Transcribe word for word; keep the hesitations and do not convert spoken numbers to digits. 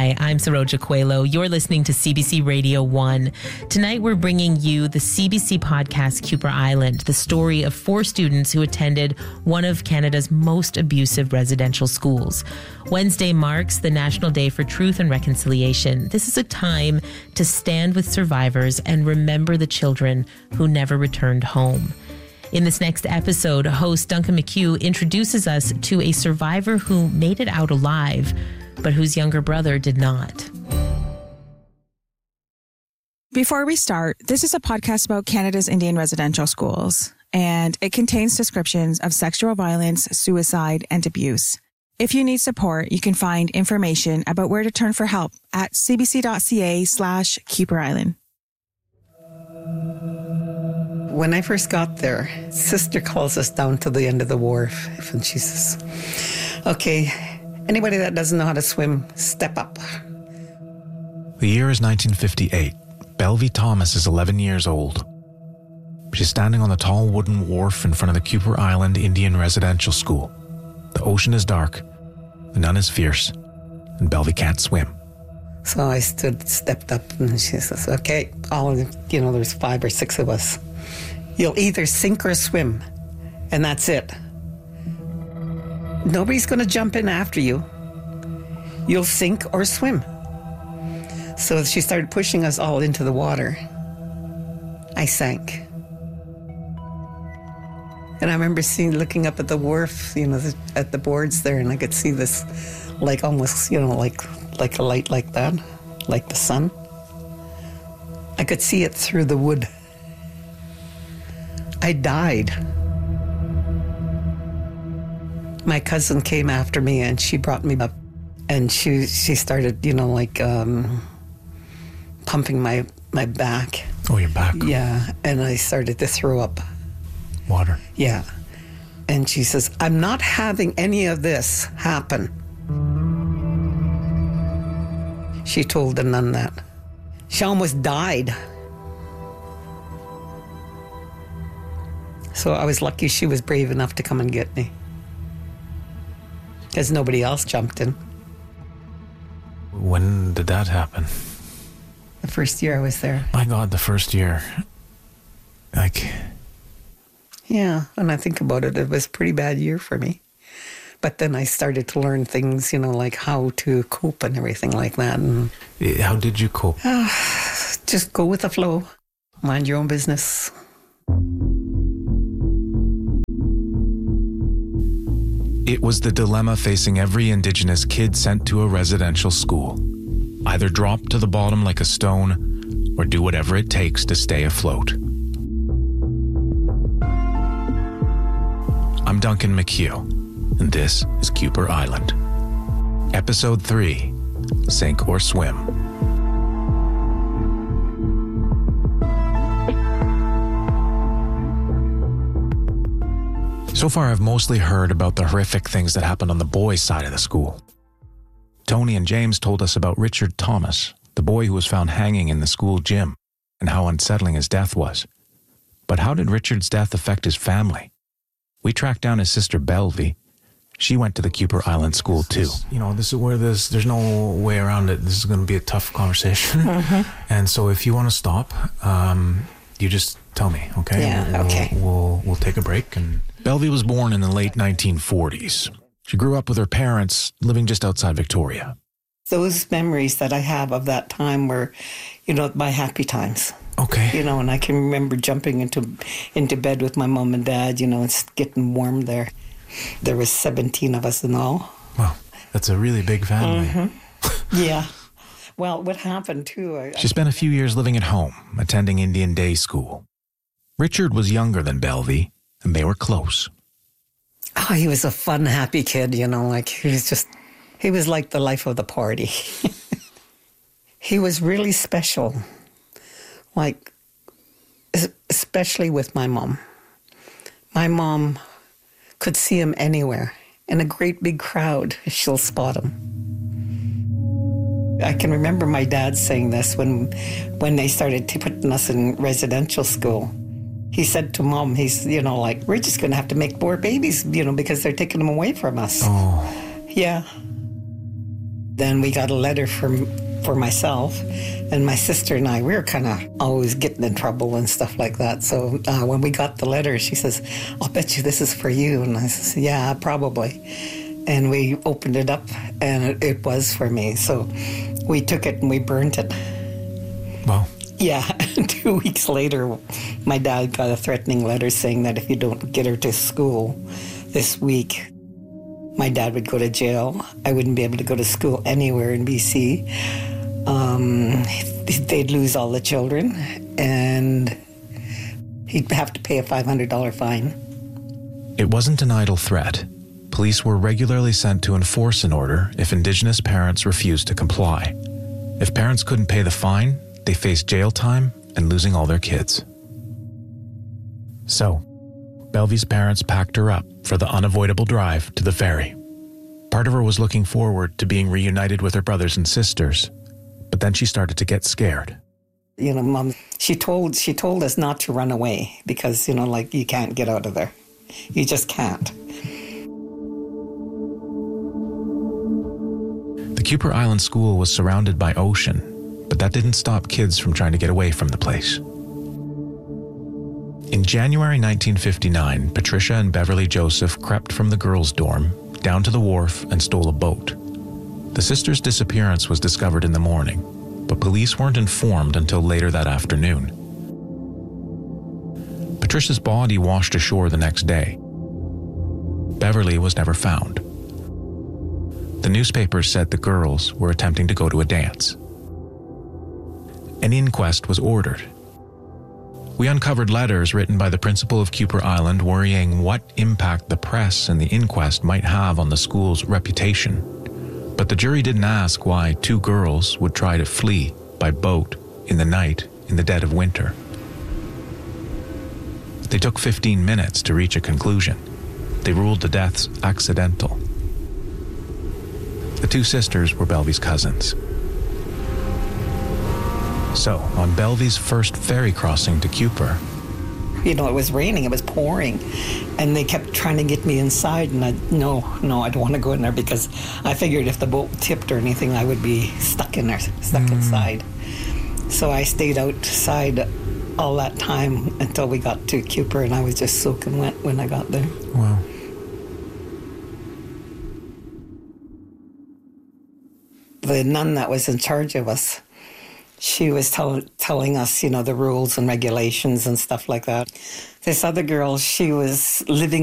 Hi, I'm Saroja Coelho. You're listening to C B C Radio one. Tonight, we're bringing you the C B C podcast, Kuper Island, the story of four students who attended one of Canada's most abusive residential schools. Wednesday marks the National Day for Truth and Reconciliation. This is a time to stand with survivors and remember the children who never returned home. In this next episode, host Duncan McHugh introduces us to a survivor who made it out alive, but whose younger brother did not. Before we start, this is a podcast about Canada's Indian residential schools, and it contains descriptions of sexual violence, suicide, and abuse. If you need support, you can find information about where to turn for help at cbc.ca slash Kuper Island. When I first got there, sister calls us down to the end of the wharf, and she says, okay, anybody that doesn't know how to swim, step up. The year is nineteen fifty-eight. Belvie Thomas is eleven years old. She's standing on the tall wooden wharf in front of the Kuper Island Indian Residential School. The ocean is dark, the nun is fierce, and Belvie can't swim. So I stood, stepped up, and she says, okay, all, you know, there's five or six of us. You'll either sink or swim, and that's it. Nobody's going to jump in after you. You'll sink or swim. So she started pushing us all into the water. I sank. And I remember seeing, looking up at the wharf, you know, at the boards there, and I could see this, like almost, you know, like like a light like that, like the sun. I could see it through the wood. I died. My cousin came after me and she brought me up, and she she started, you know, like um, pumping my, my back. Oh, your back? Yeah, and I started to throw up. Water? Yeah. And she says, I'm not having any of this happen. She told the nun that. She almost died. So I was lucky she was brave enough to come and get me, because nobody else jumped in. When did that happen? The first year I was there. My God, the first year. Like... Yeah, when I think about it, it was a pretty bad year for me. But then I started to learn things, you know, like how to cope and everything like that. And how did you cope? Uh, just go with the flow. Mind your own business. It was the dilemma facing every Indigenous kid sent to a residential school. Either drop to the bottom like a stone, or do whatever it takes to stay afloat. I'm Duncan McHugh, and this is Kuper Island. Episode three, Sink or Swim. So far, I've mostly heard about the horrific things that happened on the boys' side of the school. Tony and James told us about Richard Thomas, the boy who was found hanging in the school gym, and how unsettling his death was. But how did Richard's death affect his family? We tracked down his sister Belvie. She went to the Kuper Island school too. You know, this is where this, there's no way around it. This is going to be a tough conversation. Mm-hmm. And so if you want to stop, um, you just tell me, okay? Yeah, we'll, okay. We'll, we'll, we'll take a break. And Belvie was born in the late nineteen forties. She grew up with her parents living just outside Victoria. Those memories that I have of that time were, you know, my happy times. Okay. You know, and I can remember jumping into into bed with my mom and dad, you know, it's getting warm there. There was seventeen of us in all. Wow, that's a really big family. Mm-hmm. Yeah. Well, what happened too... I, she spent a few years living at home, attending Indian day school. Richard was younger than Belvie, and they were close. Oh, he was a fun, happy kid, you know, like he was just... He was like the life of the party. He was really special. Like, especially with my mom. My mom could see him anywhere. In a great big crowd, she'll spot him. I can remember my dad saying this when when they started putting us in residential school. He said to Mom, he's, you know, like, we're just going to have to make more babies, you know, because they're taking them away from us. Oh. Yeah. Then we got a letter from for myself, and my sister and I, we were kind of always getting in trouble and stuff like that. So uh, when we got the letter, she says, "I'll bet you this is for you." And I says, "Yeah, probably." And we opened it up, and it, it was for me. So we took it and we burnt it. Wow. Yeah. Two weeks later, my dad got a threatening letter saying that if you don't get her to school this week, my dad would go to jail. I wouldn't be able to go to school anywhere in B C. Um, they'd lose all the children, and he'd have to pay a five hundred dollars fine. It wasn't an idle threat. Police were regularly sent to enforce an order if Indigenous parents refused to comply. If parents couldn't pay the fine, they faced jail time and losing all their kids. So, Belvie's parents packed her up for the unavoidable drive to the ferry. Part of her was looking forward to being reunited with her brothers and sisters, but then she started to get scared. You know, Mom, she told she told us not to run away because, you know, like, you can't get out of there. You just can't. The Kuper Island School was surrounded by ocean, but that didn't stop kids from trying to get away from the place. In January nineteen fifty-nine, Patricia and Beverly Joseph crept from the girls' dorm down to the wharf and stole a boat. The sisters' disappearance was discovered in the morning, but police weren't informed until later that afternoon. Patricia's body washed ashore the next day. Beverly was never found. The newspapers said the girls were attempting to go to a dance. An inquest was ordered. We uncovered letters written by the principal of Kuper Island worrying what impact the press and the inquest might have on the school's reputation. But the jury didn't ask why two girls would try to flee by boat in the night in the dead of winter. They took fifteen minutes to reach a conclusion. They ruled the deaths accidental. The two sisters were Belvie's cousins. So, on Belvie's first ferry crossing to Kuper, You know, it was raining, it was pouring, and they kept trying to get me inside, and I, no, no, I don't want to go in there because I figured if the boat tipped or anything, I would be stuck in there, stuck mm. inside. So I stayed outside all that time until we got to Kuper, and I was just soaking wet when I got there. Wow. The nun that was in charge of us, she was tell, telling us, you know, the rules and regulations and stuff like that. This other girl, she was living